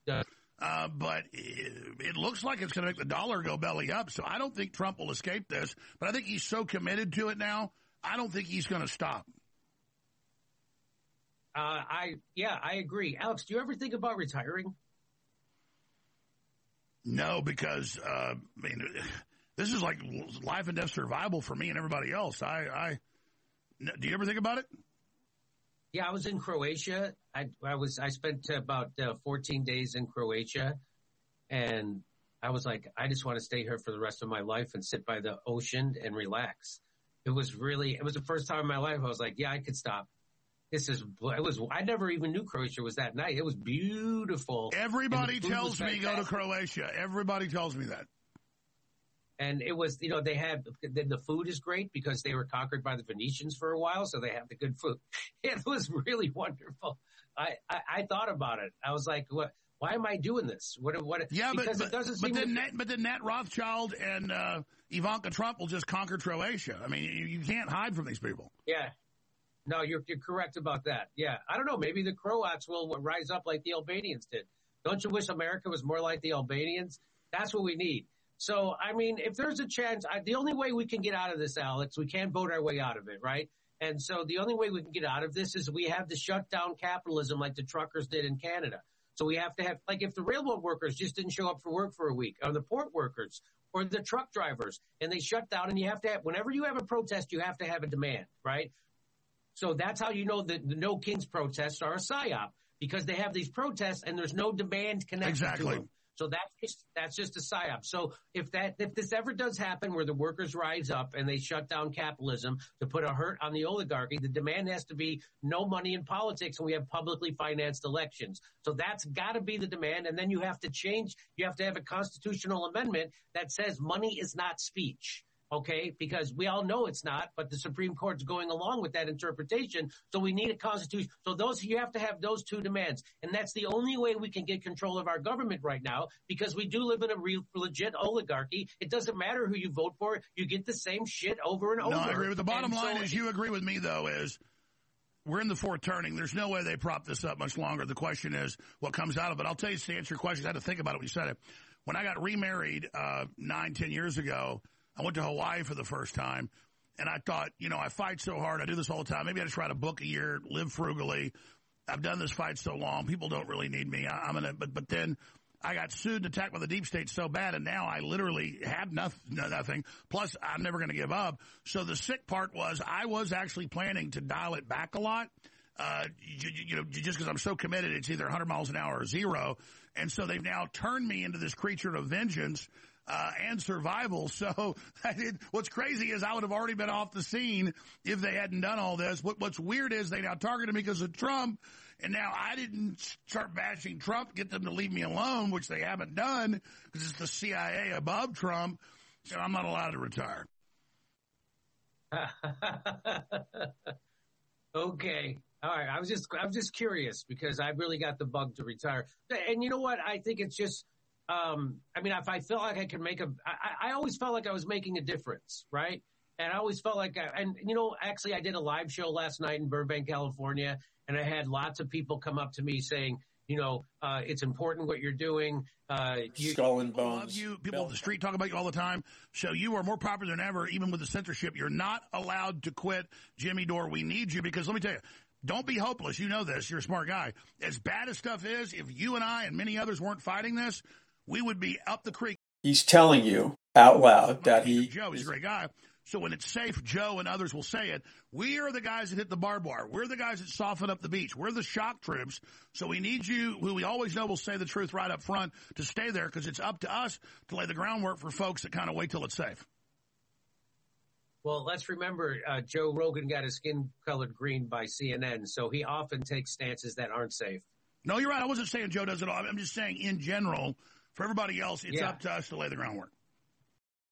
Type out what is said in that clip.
But it looks like it's going to make the dollar go belly up. So I don't think Trump will escape this. But I think he's so committed to it now, I don't think he's going to stop. I agree. Alex, do you ever think about retiring? No, because, this is like life and death survival for me and everybody else. Do you ever think about it? Yeah, I was in Croatia. I spent about 14 days in Croatia, and I was like, I just want to stay here for the rest of my life and sit by the ocean and relax. It was the first time in my life I was like, yeah, I could stop. I never even knew Croatia was that nice. It was beautiful. Everybody tells me go to Croatia. Everybody tells me that. And it was, they had, the food is great because they were conquered by the Venetians for a while, so they have the good food. It was really wonderful. I thought about it. I was like, what? Why am I doing this? Yeah, because it doesn't seem. But then Nat Rothschild and Ivanka Trump will just conquer Croatia. I mean, you can't hide from these people. Yeah. No, you're correct about that. Yeah. I don't know. Maybe the Croats will rise up like the Albanians did. Don't you wish America was more like the Albanians? That's what we need. So, I mean, if there's a chance, the only way we can get out of this, Alex, we can't vote our way out of it, right? And so the only way we can get out of this is we have to shut down capitalism like the truckers did in Canada. So we have to have, like, if the railroad workers just didn't show up for work for a week, or the port workers, or the truck drivers, and they shut down, and you have to have, whenever you have a protest, you have to have a demand, right? So that's how you know that the No Kings protests are a psyop, because they have these protests and there's no demand connected to them. So that's just a psyop. So if this ever does happen where the workers rise up and they shut down capitalism to put a hurt on the oligarchy, the demand has to be no money in politics and we have publicly financed elections. So that's got to be the demand. And then you have to change. You have to have a constitutional amendment that says money is not speech. Okay, because we all know it's not, but the Supreme Court's going along with that interpretation. So we need a constitution. So you have to have those two demands. And that's the only way we can get control of our government right now, because we do live in a real legit oligarchy. It doesn't matter who you vote for. You get the same shit over and over. No, I agree. But the bottom line is, you agree with me, though, is we're in the fourth turning. There's no way they prop this up much longer. The question is what comes out of it. I'll tell you, to answer your question, I had to think about it when you said it. When I got remarried 9-10 years ago, I went to Hawaii for the first time, and I thought, I fight so hard. I do this all the time. Maybe I just write a book a year, live frugally. I've done this fight so long. People don't really need me. But then I got sued and attacked by the deep state so bad, and now I literally have nothing. Plus, I'm never going to give up. So the sick part was I was actually planning to dial it back a lot. Just because I'm so committed, it's either 100 miles an hour or zero. And so they've now turned me into this creature of vengeance and survival. So what's crazy is I would have already been off the scene if they hadn't done all this. What's weird is they now targeted me because of Trump, and now I didn't start bashing Trump, get them to leave me alone, which they haven't done because it's the CIA above Trump, so I'm not allowed to retire. Okay. All right. I'm just curious because I really got the bug to retire. And you know what? I think it's just, if I felt like I could I always felt like I was making a difference, right? And I always felt like, actually I did a live show last night in Burbank, California, and I had lots of people come up to me saying, it's important what you're doing. Skull and Bones. People on the street talk about you all the time. So you are more popular than ever, even with the censorship. You're not allowed to quit, Jimmy Dore. We need you because let me tell you, don't be hopeless. You know this. You're a smart guy. As bad as stuff is, if you and I and many others weren't fighting this, we would be up the creek. He's telling you out loud that Joe, he's a great guy. So when it's safe, Joe and others will say it. We are the guys that hit the barbed wire. We're the guys that soften up the beach. We're the shock troops. So we need you, who we always know will say the truth right up front, to stay there because it's up to us to lay the groundwork for folks that kind of wait till it's safe. Well, let's remember, Joe Rogan got his skin colored green by CNN, so he often takes stances that aren't safe. No, you're right. I wasn't saying Joe does it all. I'm just saying in general, for everybody else, it's up to us to lay the groundwork.